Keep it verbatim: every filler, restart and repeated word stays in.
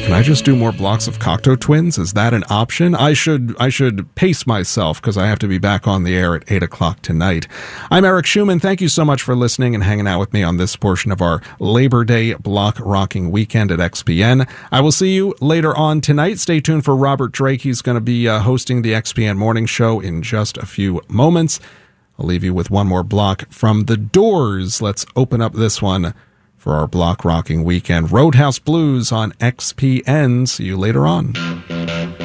Can I just do more blocks of Cocteau Twins? Is that an option? I should I should pace myself because I have to be back on the air at eight o'clock tonight. I'm Eric Schumann. Thank you so much for listening and hanging out with me on this portion of our Labor Day block rocking weekend at X P N. I will see you later on tonight. Stay tuned for Robert Drake. He's going to be uh, hosting the X P N Morning Show in just a few moments. I'll leave you with one more block from The Doors. Let's open up this one for our block rocking weekend. Roadhouse Blues on X P N. See you later on.